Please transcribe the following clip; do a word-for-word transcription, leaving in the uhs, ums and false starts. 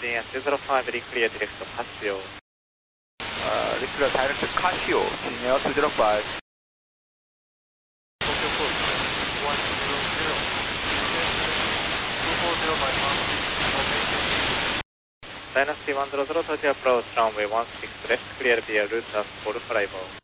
Gene at two zero five, clear direct to Casio. Uh, this is a direct to Casio, Gene Air two zero five. Tokyo Coast one zero zero. two four zero by one six, formation. Dynasty one zero zero, thirty approach, runway one six left, clear via route as for flyby.